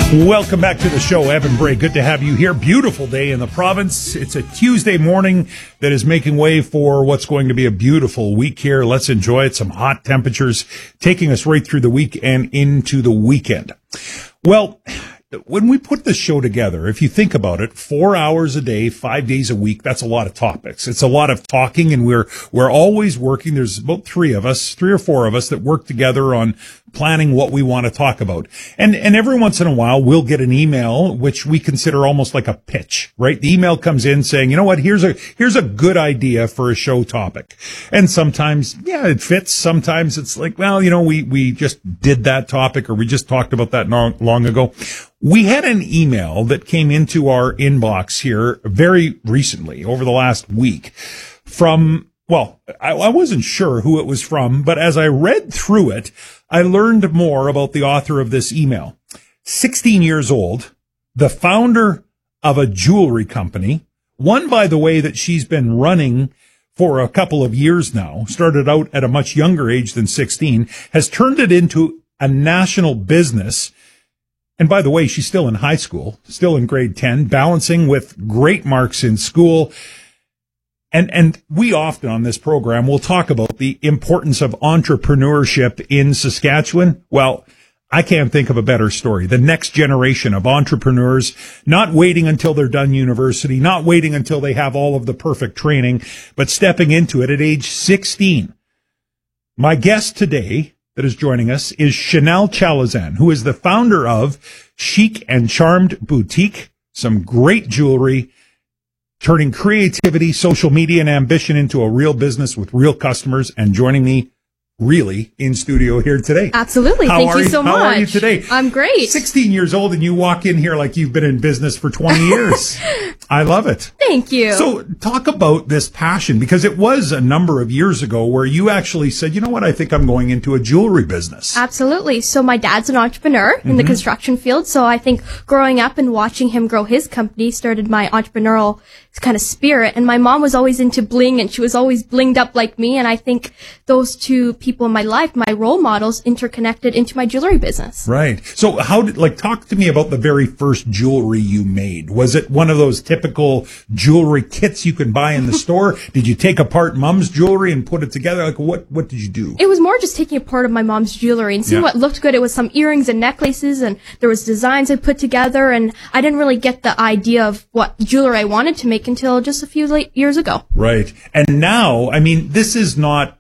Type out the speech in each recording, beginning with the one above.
Welcome back to the show, Evan Bray. Good to have you here. Beautiful day in the province. It's a Tuesday morning that is making way for what's going to be a beautiful week here. Let's enjoy it. Some hot temperatures taking us right through the week and into the weekend. Well, when we put this show together, if you think about it, 4 hours a day, 5 days a week, that's a lot of topics. It's a lot of talking, and we're always working. There's about three or four of us that work together on planning what we want to talk about. And every once in a while, we'll get an email, which we consider almost like a pitch, right? The email comes in saying, you know what, here's a good idea for a show topic. And sometimes, yeah, it fits. Sometimes it's like, well, you know, we just did that topic, or we just talked about that long ago. We had an email that came into our inbox here very recently, over the last week, from, well, I wasn't sure who it was from, but as I read through it, I learned more about the author of this email. 16 years old, the founder of a jewelry company, one, by the way, that she's been running for a couple of years now, started out at a much younger age than 16, has turned it into a national business. And by the way, she's still in high school, still in grade 10, balancing with great marks in school. And we often on this program will talk about the importance of entrepreneurship in Saskatchewan. Well, I can't think of a better story. The next generation of entrepreneurs, not waiting until they're done university, not waiting until they have all of the perfect training, but stepping into it at age 16. My guest today that is joining us is Chanel Chalazan, who is the founder of Chic and Charmed Boutique, some great jewelry, turning creativity, social media, and ambition into a real business with real customers, and joining me really in studio here today. Absolutely. Thank you so much. How are you today? I'm great. 16 years old, and you walk in here like you've been in business for 20 years. I love it. Thank you. So talk about this passion, because it was a number of years ago where you actually said, you know what, I think I'm going into a jewelry business. Absolutely. So my dad's an entrepreneur in the construction field. So I think growing up and watching him grow his company started my entrepreneurial kind of spirit. And my mom was always into bling, and she was always blinged up like me. And I think those two people in my life, my role models, interconnected into my jewelry business. Right. So talk to me about the very first jewelry you made. Was it one of those typical jewelry kits you can buy in the store? Did you take apart mom's jewelry and put it together? Like, what did you do? It was more just taking apart of my mom's jewelry and seeing what looked good. It was some earrings and necklaces, and there was designs I put together, and I didn't really get the idea of what jewelry I wanted to make until just a few years ago. Right. And now, I mean, this is not,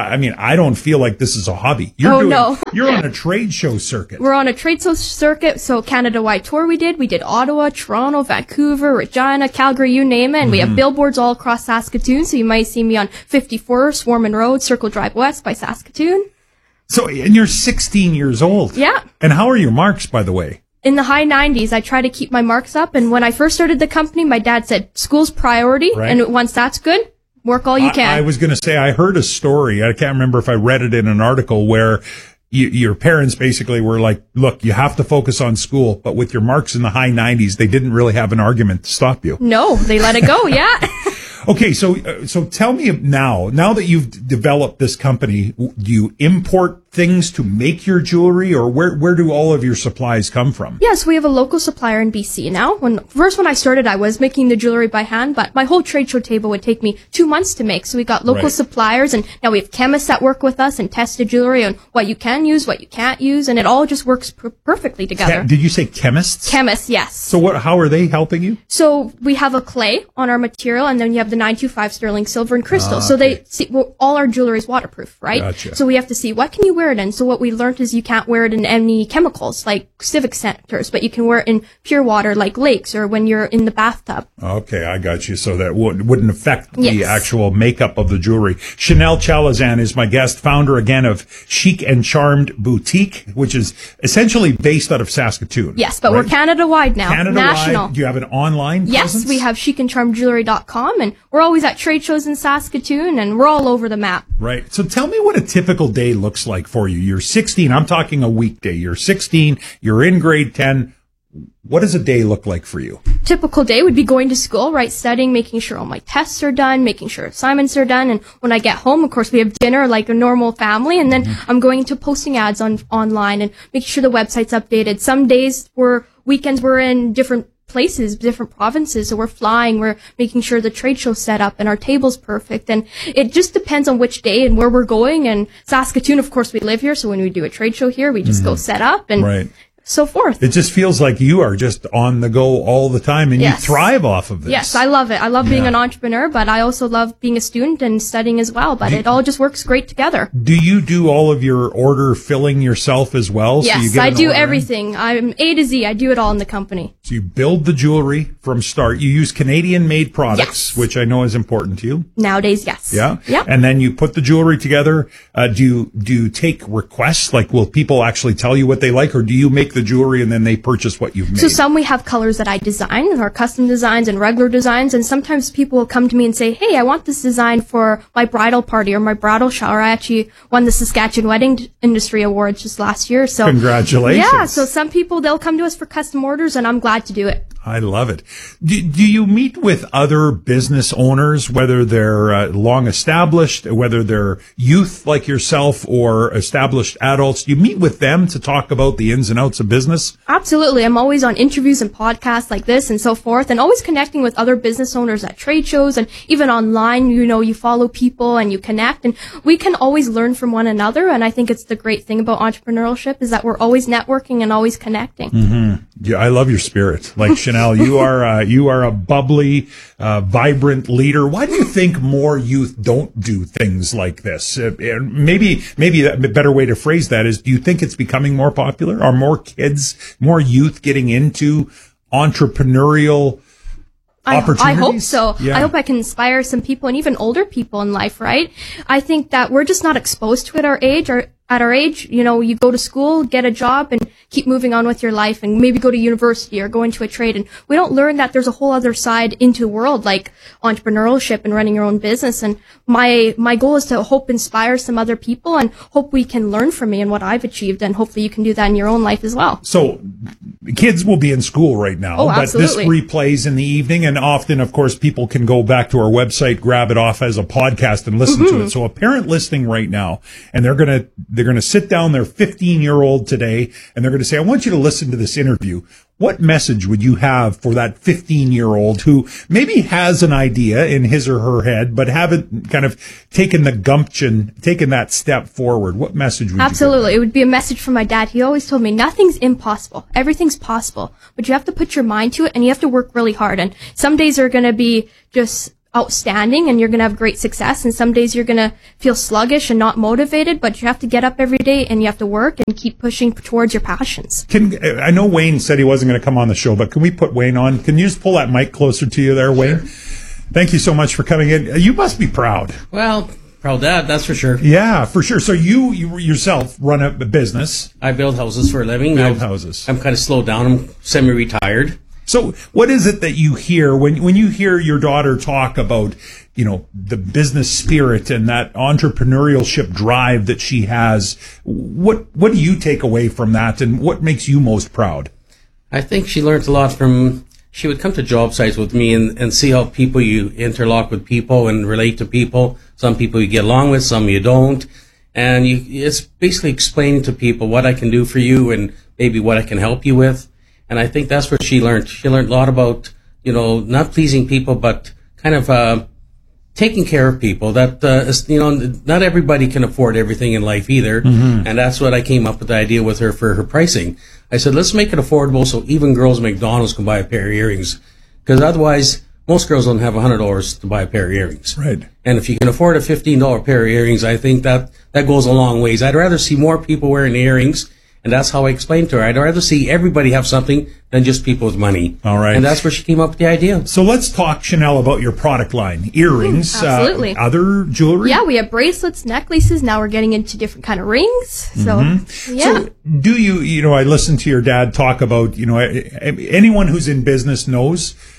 I don't feel like this is a hobby. No. You're on a trade show circuit. We're on a trade show circuit. So Canada-wide tour we did. We did Ottawa, Toronto, Vancouver, Regina, Calgary, you name it. And we have billboards all across Saskatoon. So you might see me on 54, Swarman Road, Circle Drive West by Saskatoon. So, and you're 16 years old. Yeah. And how are your marks, by the way? In the high 90s, I try to keep my marks up. And when I first started the company, my dad said, school's priority. Right. And once that's good, work all you can. I was going to say, I heard a story. I can't remember if I read it in an article where your parents basically were like, look, you have to focus on school. But with your marks in the high 90s, they didn't really have an argument to stop you. No, they let it go. Yeah. Okay, so tell me now that you've developed this company, do you import things to make your jewelry, or where do all of your supplies come from? Yes, we have a local supplier in BC now. When I started, I was making the jewelry by hand, but my whole trade show table would take me 2 months to make. So we got local suppliers, and now we have chemists that work with us and test the jewelry on what you can use, what you can't use, and it all just works perfectly together. Did you say chemists? Chemists, yes. So how are they helping you? So we have a clay on our material, and then you have the 925 sterling silver and crystal. So all our jewelry is waterproof, right? Gotcha. So we have to see, what can you wear it in? So what we learned is you can't wear it in any chemicals like civic centers, but you can wear it in pure water like lakes or when you're in the bathtub. Okay, I got you. So that wouldn't affect the actual makeup of the jewelry. Chanel Chalazan is my guest, founder again of Chic and Charmed Boutique, which is essentially based out of Saskatoon. Yes, but we're Canada-wide now. Canada-wide. National. Do you have an online presence? Yes, we have chicandcharmedjewelry.com, and we're always at trade shows in Saskatoon, and we're all over the map. Right. So tell me what a typical day looks like for you. You're 16. I'm talking a weekday. You're 16. You're in grade 10. What does a day look like for you? typical day would be going to school, right, studying, making sure all my tests are done, making sure assignments are done, and when I get home, of course, we have dinner like a normal family, and then I'm going into posting ads online and making sure the website's updated. Some days weekends we're in different places, different provinces, so we're flying, we're making sure the trade show's set up and our table's perfect, and it just depends on which day and where we're going. And Saskatoon, of course, we live here, so when we do a trade show here, we just go set up and so forth. It just feels like you are just on the go all the time, and you thrive off of this. Yes, I love it. I love being an entrepreneur, but I also love being a student and studying as well, but it all just works great together. Do you do all of your order filling yourself as well? Yes, so you get I do everything. I'm A to Z. I do it all in the company. So you build the jewelry from start. You use Canadian-made products, which I know is important to you. Nowadays, yes. Yeah? Yeah. And then you put the jewelry together. Do you take requests? Like, will people actually tell you what they like, or do you make the jewelry and then they purchase what you've made? So some we have colors that I design, or custom designs and regular designs, and sometimes people will come to me and say, hey, I want this design for my bridal party or my bridal shower. I actually won the Saskatchewan Wedding Industry Awards just last year. So congratulations. Yeah, so some people, they'll come to us for custom orders, and I'm glad to do it. I love it. Do you meet with other business owners, whether they're long established, whether they're youth like yourself or established adults? Do you meet with them to talk about the ins and outs of business? Absolutely. I'm always on interviews and podcasts like this and so forth, and always connecting with other business owners at trade shows and even online. You know, you follow people and you connect, and we can always learn from one another. And I think it's the great thing about entrepreneurship is that we're always networking and always connecting. Mm-hmm. Yeah, I love your spirit. Like Chanel, you are a bubbly, vibrant leader. Why do you think more youth don't do things like this? Maybe a better way to phrase that is, do you think it's becoming more popular? Are more kids, more youth getting into entrepreneurial opportunities? I hope so. Yeah. I hope I can inspire some people and even older people in life, right? I think that we're just not exposed to it at our age. You know, you go to school, get a job, and keep moving on with your life, and maybe go to university or go into a trade. And we don't learn that there's a whole other side into the world, like entrepreneurship and running your own business. And my goal is to hope inspire some other people, and hope we can learn from me and what I've achieved, and hopefully you can do that in your own life as well. So kids will be in school right now, but this replays in the evening, and often, of course, people can go back to our website, grab it off as a podcast and listen to it. So a parent listening right now, and they're going to sit down their 15-year-old today, and they're going to say, I want you to listen to this interview. What message would you have for that 15-year-old who maybe has an idea in his or her head, but haven't kind of taken the gumption, taken that step forward? What message would Absolutely. It would be a message from my dad. He always told me, nothing's impossible. Everything's possible. But you have to put your mind to it, and you have to work really hard. And some days are going to be just outstanding and you're going to have great success, and some days you're going to feel sluggish and not motivated, but you have to get up every day and you have to work and keep pushing towards your passions. I know Wayne said he wasn't going to come on the show, but can we put Wayne on? Can you just pull that mic closer to you there, Wayne? Thank you so much for coming in. You must be proud. Well, proud dad, that's for sure. Yeah, for sure. So you yourself run a business. I build houses for a living. Build houses. I'm kind of slowed down. I'm semi-retired. So what is it that you hear when you hear your daughter talk about, you know, the business spirit and that entrepreneurship drive that she has? What do you take away from that, and what makes you most proud? I think she learned a lot from, she would come to job sites with me and see how you interlock with people and relate to people. Some people you get along with, some you don't. And it's basically explaining to people what I can do for you and maybe what I can help you with. And I think that's what she learned. She learned a lot about, you know, not pleasing people, but kind of taking care of people. That, you know, not everybody can afford everything in life either. Mm-hmm. And that's what I came up with the idea with her for her pricing. I said, let's make it affordable so even girls at McDonald's can buy a pair of earrings. Because otherwise, most girls don't have $100 to buy a pair of earrings. Right. And if you can afford a $15 pair of earrings, I think that goes a long ways. I'd rather see more people wearing earrings. And that's how I explained to her. I'd rather see everybody have something than just people with money. All right. And that's where she came up with the idea. So let's talk, Chanel, about your product line. Earrings. Absolutely. Other jewelry? Yeah, we have bracelets, necklaces. Now we're getting into different kind of rings. So, yeah. So do you know, I listened to your dad talk about, you know, anyone who's in business knows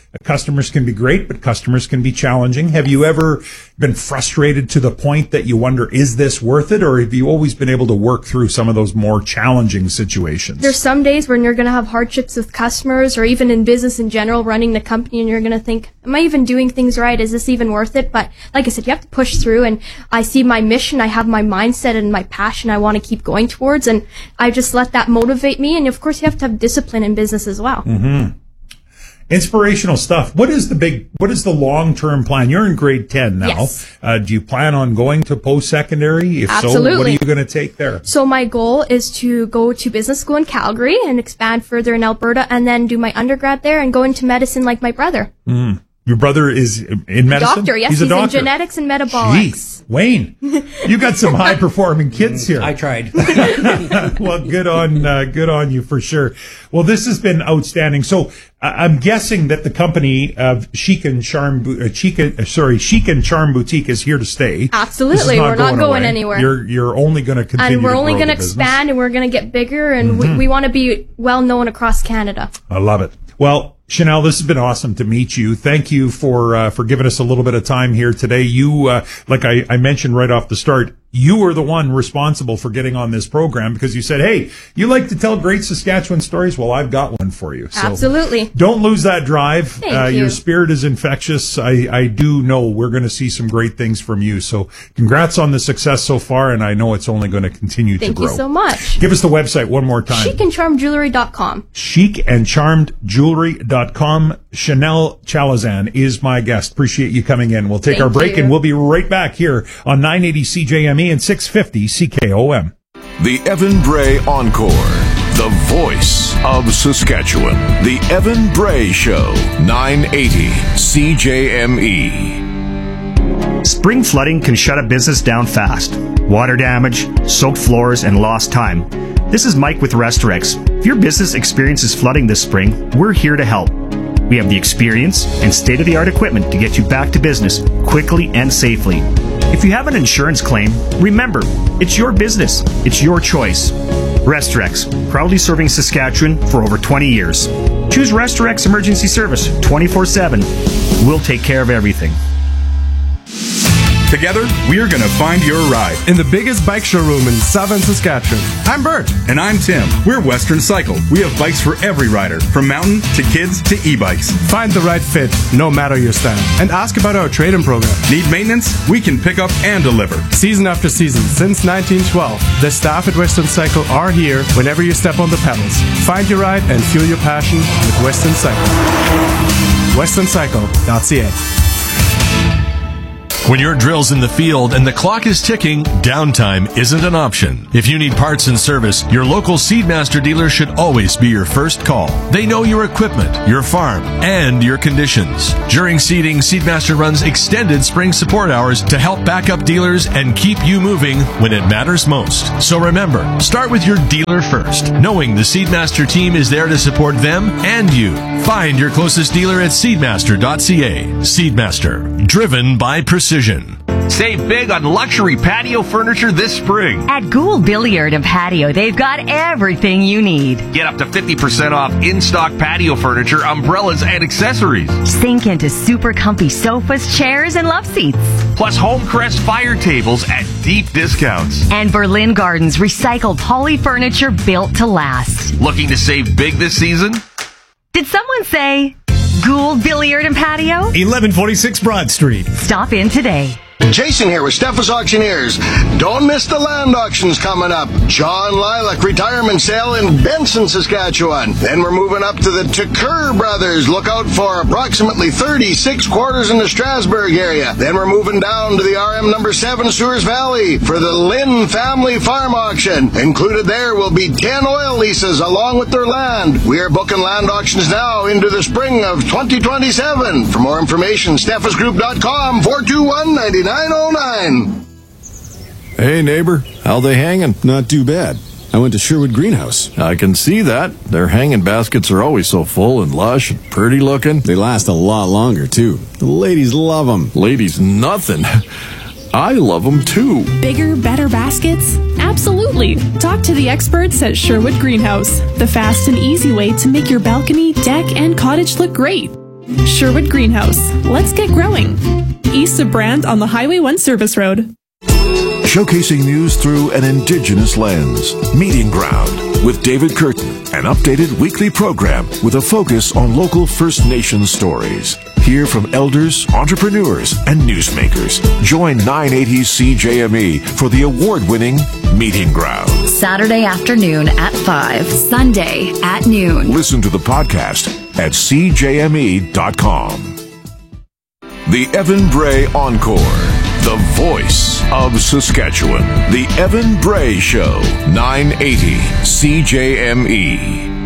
Customers can be great, but customers can be challenging. Have you ever been frustrated to the point that you wonder, is this worth it? Or have you always been able to work through some of those more challenging situations? There's some days when you're going to have hardships with customers or even in business in general, running the company, and you're going to think, am I even doing things right? Is this even worth it? But like I said, you have to push through, and I see my mission, I have my mindset and my passion I want to keep going towards, and I just let that motivate me. And of course, you have to have discipline in business as well. Mm-hmm. Inspirational stuff. What is the long-term plan? You're in grade 10 now. Yes. Do you plan on going to post-secondary? If Absolutely. so, what are you going to take there? So my goal is to go to business school in Calgary and expand further in Alberta, and then do my undergrad there and go into medicine like my brother. Mm. Your brother is in medicine? Doctor, yes. He's a doctor. in genetics and metabolics. Jeez. Wayne, you got some high-performing kids here. I tried. Well, good on you for sure. Well, this has been outstanding. So I'm guessing that the company of Chic and Charm Boutique is here to stay. Absolutely, we're not going anywhere. You're only going to continue. And we're only going to expand, and we're going to get bigger, and we want to be well known across Canada. I love it. Well, Chanel, this has been awesome to meet you. Thank you for giving us a little bit of time here today. You, like I mentioned right off the start, you were the one responsible for getting on this program because you said, hey, you like to tell great Saskatchewan stories? Well, I've got one for you. So absolutely. Don't lose that drive. Thank you. Your spirit is infectious. I do know we're going to see some great things from you. So congrats on the success so far, and I know it's only going to continue to grow. Thank you so much. Give us the website one more time. chicandcharmedjewelry.com. chicandcharmedjewelry.com. Chanel Chalazan is my guest. Appreciate you coming in. We'll take our break, and we'll be right back here on 980 CJME and 650 CKOM. The Evan Bray Encore, the voice of Saskatchewan. The Evan Bray Show, 980 CJME. Spring flooding can shut a business down fast. Water damage, soaked floors, and lost time. This is Mike with Restorex. If your business experiences flooding this spring, we're here to help. We have the experience and state-of-the-art equipment to get you back to business quickly and safely. If you have an insurance claim, remember, it's your business. It's your choice. Restorex, proudly serving Saskatchewan for over 20 years. Choose Restorex Emergency Service 24/7. We'll take care of everything. Together, we are going to find your ride in the biggest bike showroom in southern Saskatchewan. I'm Bert. And I'm Tim. We're Western Cycle. We have bikes for every rider, from mountain to kids to e-bikes. Find the right fit, no matter your style. And ask about our trade-in program. Need maintenance? We can pick up and deliver. Season after season, since 1912, the staff at Western Cycle are here whenever you step on the pedals. Find your ride and fuel your passion with Western Cycle. westerncycle.ca. When your drill's in the field and the clock is ticking, downtime isn't an option. If you need parts and service, your local Seedmaster dealer should always be your first call. They know your equipment, your farm, and your conditions. During seeding, Seedmaster runs extended spring support hours to help back up dealers and keep you moving when it matters most. So remember, start with your dealer first, knowing the Seedmaster team is there to support them and you. Find your closest dealer at seedmaster.ca. Seedmaster, driven by precision. Save big on luxury patio furniture this spring. At Gould Billiard and Patio, they've got everything you need. Get up to 50% off in-stock patio furniture, umbrellas, and accessories. Sink into super comfy sofas, chairs, and love seats. Plus Homecrest fire tables at deep discounts. And Berlin Gardens recycled poly furniture built to last. Looking to save big this season? Did someone say Gould Billiard and Patio? 1146 Broad Street. Stop in today. Jason here with Steffes Auctioneers. Don't miss the land auctions coming up. John Lilac retirement sale in Benson, Saskatchewan. Then we're moving up to the Tucker Brothers. Look out for approximately 36 quarters in the Strasbourg area. Then we're moving down to the RM number 7 Sewers Valley for the Lynn Family Farm Auction. Included there will be 10 oil leases along with their land. We are booking land auctions now into the spring of 2027. For more information, steffesgroup.com 421-9909. Hey, neighbor. How they hanging? Not too bad. I went to Sherwood Greenhouse. I can see that. Their hanging baskets are always so full and lush and pretty looking. They last a lot longer, too. The ladies love them. Ladies, nothing. I love them, too. Bigger, better baskets? Absolutely. Talk to the experts at Sherwood Greenhouse. The fast and easy way to make your balcony, deck, and cottage look great. Sherwood Greenhouse. Let's get growing. East of Brand on the Highway 1 Service Road. Showcasing news through an Indigenous lens. Meeting Ground with David Curtin, an updated weekly program with a focus on local First Nations stories. Hear from elders, entrepreneurs, and newsmakers. Join 980 CJME for the award-winning Meeting Ground. Saturday afternoon at 5, Sunday at noon. Listen to the podcast at cjme.com. The Evan Bray Encore. The voice of Saskatchewan. The Evan Bray Show. 980 CJME.